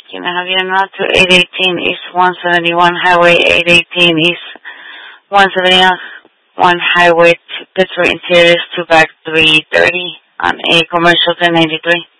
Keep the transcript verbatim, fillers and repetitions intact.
Can I have you now to eight eighteen East one seventy-one Highway, eight eighteen East one seventy-one Highway, Pittsburgh Interiors, two back three thirty on a commercial ten eighty-three.